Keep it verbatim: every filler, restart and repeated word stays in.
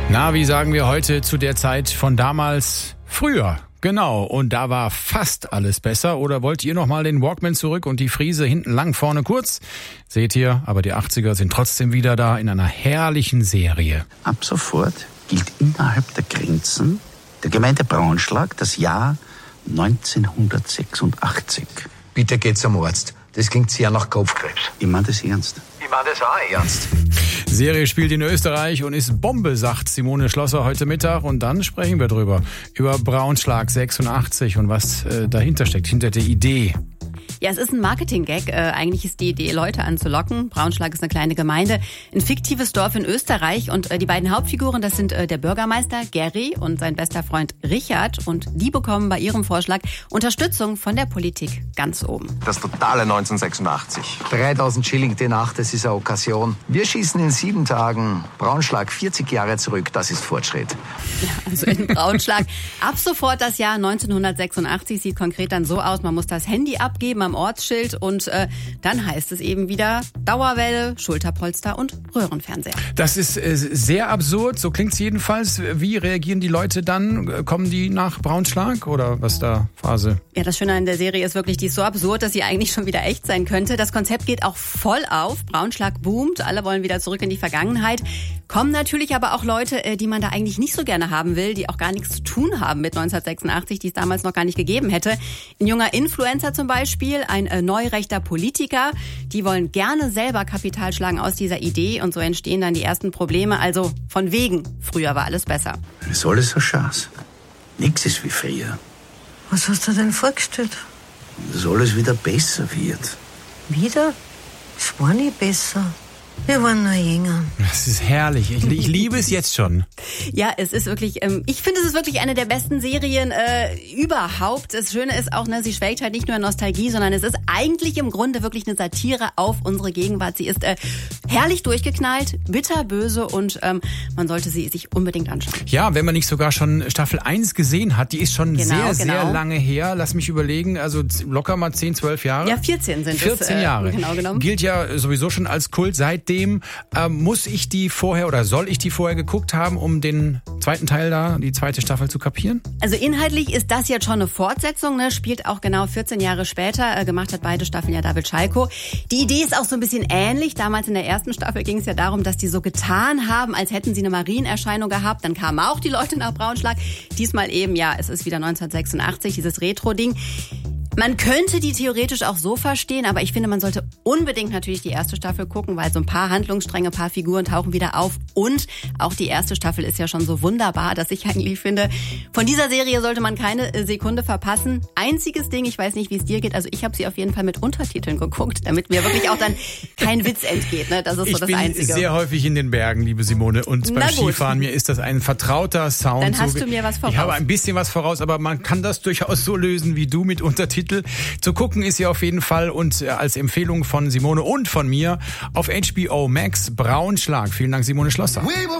Na, wie sagen wir heute zu der Zeit von damals? Früher. Genau, und da war fast alles besser. Oder wollt ihr noch mal den Walkman zurück und die Friese hinten lang, vorne kurz? Seht ihr, aber die achtziger sind trotzdem wieder da in einer herrlichen Serie. Ab sofort gilt innerhalb der Grenzen der Gemeinde Braunschlag das Jahr neunzehnhundertsechsundachtzig. Bitte geht zum Arzt. Das klingt sehr nach Kopfkrebs. Ich meine das ernst. Ich meine das auch ernst. Serie spielt in Österreich und ist Bombe, sagt Simone Schlosser heute Mittag. Und dann sprechen wir drüber. Über Braunschlag sechsundachtzig und was äh, dahinter steckt, hinter der Idee. Ja, es ist ein Marketing-Gag. Äh, eigentlich ist die Idee, Leute anzulocken. Braunschlag ist eine kleine Gemeinde, ein fiktives Dorf in Österreich. Und äh, die beiden Hauptfiguren, das sind äh, der Bürgermeister Gary und sein bester Freund Richard. Und die bekommen bei ihrem Vorschlag Unterstützung von der Politik ganz oben. Das totale neunzehnhundertsechsundachtzig. dreitausend Schilling die Nacht, das ist eine Okkasion. Wir schießen in sieben Tagen Braunschlag vierzig Jahre zurück, das ist Fortschritt. Ja, also in Braunschlag. Ab sofort das Jahr neunzehnhundertsechsundachtzig sieht konkret dann so aus, man muss das Handy abgeben am Ortsschild und äh, dann heißt es eben wieder Dauerwelle, Schulterpolster und Röhrenfernseher. Das ist äh, sehr absurd, so klingt's jedenfalls. Wie reagieren die Leute dann? Kommen die nach Braunschlag oder was da Phase? Ja, das Schöne an der Serie ist wirklich, die ist so absurd, dass sie eigentlich schon wieder echt sein könnte. Das Konzept geht auch voll auf. Braunschlag boomt, alle wollen wieder zurück in die Vergangenheit. Kommen natürlich aber auch Leute, die man da eigentlich nicht so gerne haben will, die auch gar nichts zu tun haben mit neunzehnhundertsechsundachtzig, die es damals noch gar nicht gegeben hätte. Ein junger Influencer zum Beispiel, ein äh, neurechter Politiker, die wollen gerne selber Kapital schlagen aus dieser Idee und so entstehen dann die ersten Probleme. Also von wegen, früher war alles besser. Das ist alles so scheiße. Nix ist wie früher. Was hast du denn vorgestellt? Dass alles wieder besser wird. Wieder? Es war nie besser. Wir waren nur jünger. Das ist herrlich. Ich, ich liebe es jetzt schon. Ja, es ist wirklich, ähm, ich finde, es ist wirklich eine der besten Serien äh, überhaupt. Das Schöne ist auch, ne, sie schwelgt halt nicht nur in Nostalgie, sondern es ist eigentlich im Grunde wirklich eine Satire auf unsere Gegenwart. Sie ist äh, herrlich durchgeknallt, bitterböse und ähm, man sollte sie sich unbedingt anschauen. Ja, wenn man nicht sogar schon Staffel eins gesehen hat, die ist schon Genau, sehr, genau. sehr lange her. Lass mich überlegen, also locker mal zehn, zwölf Jahre. Ja, vierzehn sind es. vierzehn äh, Jahre. Genau genommen. Gilt ja sowieso schon als Kult. Seitdem ähm, muss ich die vorher oder soll ich die vorher geguckt haben, um den zweiten Teil da, die zweite Staffel zu kapieren? Also inhaltlich ist das jetzt schon eine Fortsetzung, ne? Spielt auch genau vierzehn Jahre später. Äh, gemacht hat beide Staffeln ja David Schalko. Die Idee ist auch so ein bisschen ähnlich. Damals in der ersten Staffel ging es ja darum, dass die so getan haben, als hätten sie eine Marienerscheinung gehabt. Dann kamen auch die Leute nach Braunschlag. Diesmal eben, ja, es ist wieder neunzehnhundertsechsundachtzig, dieses Retro-Ding. Man könnte die theoretisch auch so verstehen, aber ich finde, man sollte unbedingt natürlich die erste Staffel gucken, weil so ein paar Handlungsstränge, ein paar Figuren tauchen wieder auf. Und auch die erste Staffel ist ja schon so wunderbar, dass ich eigentlich finde, von dieser Serie sollte man keine Sekunde verpassen. Einziges Ding, ich weiß nicht, wie es dir geht, also ich habe sie auf jeden Fall mit Untertiteln geguckt, damit mir wirklich auch dann kein Witz entgeht. Ne? Das ist so ich das bin Einzige. sehr häufig in den Bergen, liebe Simone, und Na beim gut. Skifahren, mir ist das ein vertrauter Sound. Dann hast so, du mir was voraus. Ich habe ein bisschen was voraus, aber man kann das durchaus so lösen wie du mit Untertiteln. Zu gucken ist sie auf jeden Fall und als Empfehlung von Simone und von mir auf H B O Max Braunschlag. Vielen Dank, Simone Schlosser.